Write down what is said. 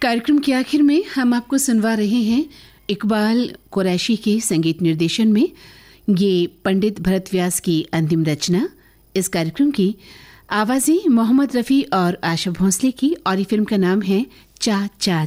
कार्यक्रम के आखिर में हम आपको सुनवा रहे हैं इकबाल कुरैशी के संगीत निर्देशन में ये पंडित भरत व्यास की अंतिम रचना। इस कार्यक्रम की आवाजें मोहम्मद रफ़ी और आशा भोंसले की और ये फिल्म का नाम है चा चा